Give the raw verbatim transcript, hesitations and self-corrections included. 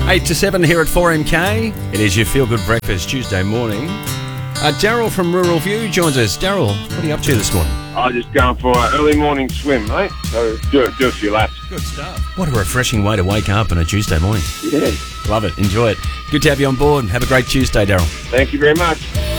eight to seven here at four M K. It is your Feel Good Breakfast Tuesday morning. Uh, Daryl from Rural View joins us. Daryl, what are you up to this morning? I'm just going for an early morning swim, mate. So do, do a few laps. Good stuff. What a refreshing way to wake up on a Tuesday morning. Yeah. Love it. Enjoy it. Good to have you on board. Have a great Tuesday, Daryl. Thank you very much.